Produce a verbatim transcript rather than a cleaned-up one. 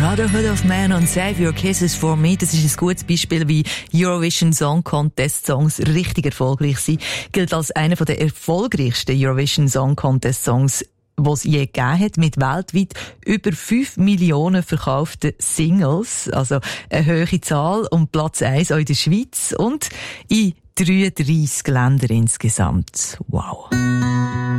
Brotherhood of Man und Save Your Kisses for Me, das ist ein gutes Beispiel, wie Eurovision Song Contest Songs richtig erfolgreich sind. Gilt als einer der erfolgreichsten Eurovision Song Contest Songs, was es je gegeben hat, mit weltweit über fünf Millionen verkauften Singles. Also eine hohe Zahl und Platz eins auch in der Schweiz und in dreiunddreissig Ländern insgesamt. Wow.